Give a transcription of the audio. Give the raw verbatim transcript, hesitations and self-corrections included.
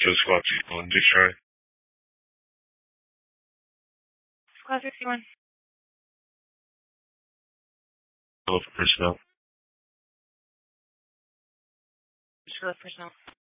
Kill Squad on dictionary. Squad sixty-one. Hello for personnel. Squad personnel.